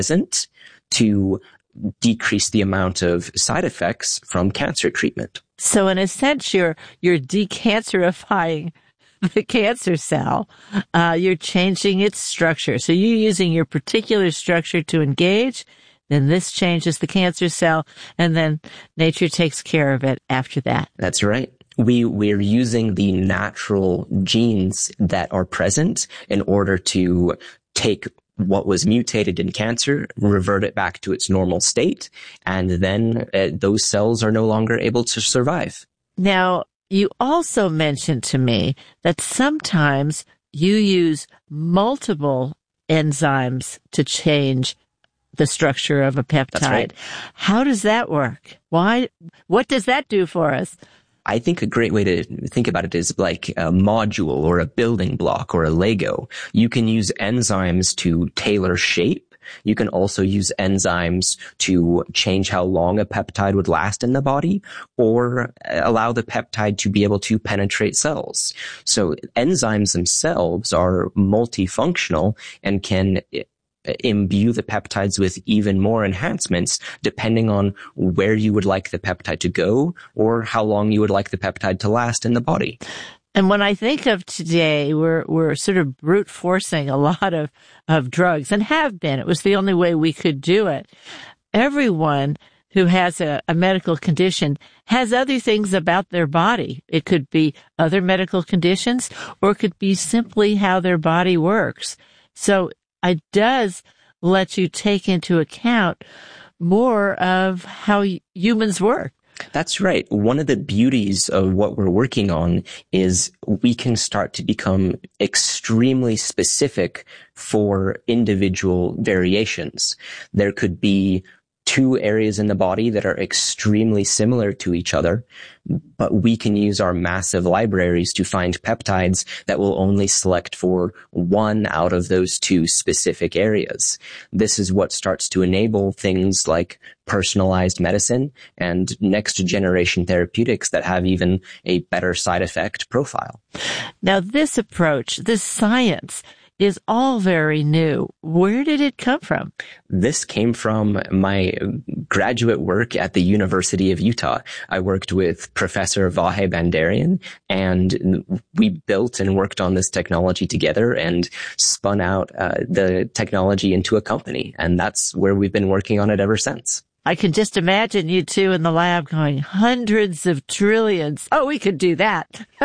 present to decrease the amount of side effects from cancer treatment. So in a sense, you're decancerifying the cancer cell. You're changing its structure. So you're using your particular structure to engage, then this changes the cancer cell, and then nature takes care of it after that. That's right. We're using the natural genes that are present in order to take what was mutated in cancer, revert it back to its normal state, and then those cells are no longer able to survive. Now, you also mentioned to me that sometimes you use multiple enzymes to change the structure of a peptide. That's right. How does that work? What does that do for us? I think a great way to think about it is like a module or a building block or a Lego. You can use enzymes to tailor shape. You can also use enzymes to change how long a peptide would last in the body or allow the peptide to be able to penetrate cells. So enzymes themselves are multifunctional and can imbue the peptides with even more enhancements depending on where you would like the peptide to go or how long you would like the peptide to last in the body. And when I think of today, we're sort of brute forcing a lot of drugs and have been. It was the only way we could do it. Everyone who has a medical condition has other things about their body. It could be other medical conditions or it could be simply how their body works. So it does let you take into account more of how humans work. That's right. One of the beauties of what we're working on is we can start to become extremely specific for individual variations. There could be two areas in the body that are extremely similar to each other, but we can use our massive libraries to find peptides that will only select for one out of those two specific areas. This is what starts to enable things like personalized medicine and next generation therapeutics that have even a better side effect profile. Now, this approach, this science, is all very new. Where did it come from? This came from my graduate work at the University of Utah. I worked with Professor Vahe Bandarian, and we built and worked on this technology together and spun out the technology into a company. And that's where we've been working on it ever since. I can just imagine you two in the lab going, hundreds of trillions. Oh, we could do that.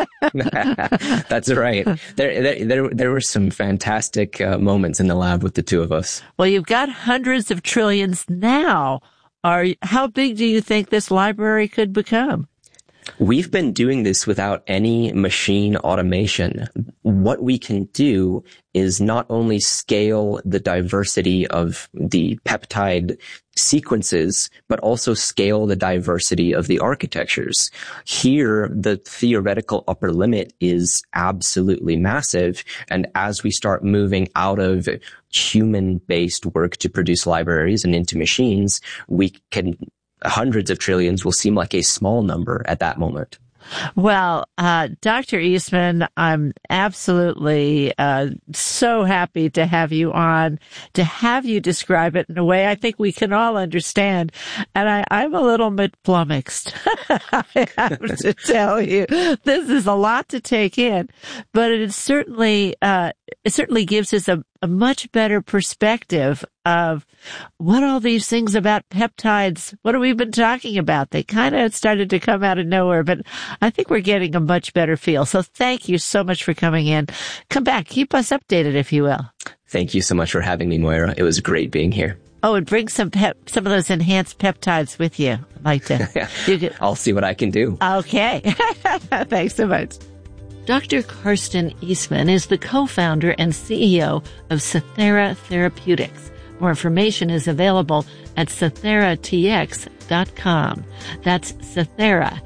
That's right. There were some fantastic moments in the lab with the two of us. Well, you've got hundreds of trillions now. How big do you think this library could become? We've been doing this without any machine automation. What we can do is not only scale the diversity of the peptide sequences, but also scale the diversity of the architectures. Here, the theoretical upper limit is absolutely massive. And as we start moving out of human-based work to produce libraries and into machines, hundreds of trillions will seem like a small number at that moment. Well, Dr. Eastman, I'm absolutely so happy to have you on, to have you describe it in a way I think we can all understand. And I'm a little bit flummoxed, I have to tell you. This is a lot to take in, but it certainly gives us a much better perspective of what all these things about peptides, what have we been talking about? They kind of started to come out of nowhere, but I think we're getting a much better feel. So thank you so much for coming in. Come back. Keep us updated, if you will. Thank you so much for having me, Moira. It was great being here. Oh, and bring some of those enhanced peptides with you. I'd like to. I'll see what I can do. Okay. Thanks so much. Dr. Karsten Eastman is the co-founder and CEO of Cythera Therapeutics. More information is available at cytheratx.com. That's Cythera,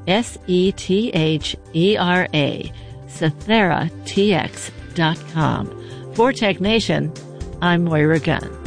Sethera, cytheratx.com. For Tech Nation, I'm Moira Gunn.